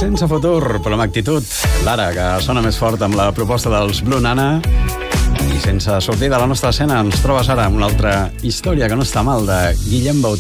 sense futur, però amb actitud. Lara, que sona més fort amb la proposta dels Blue Nana. I sense sortir de la nostra escena ens trobes ara amb una altra història que no està mal, de Guillem Bautista.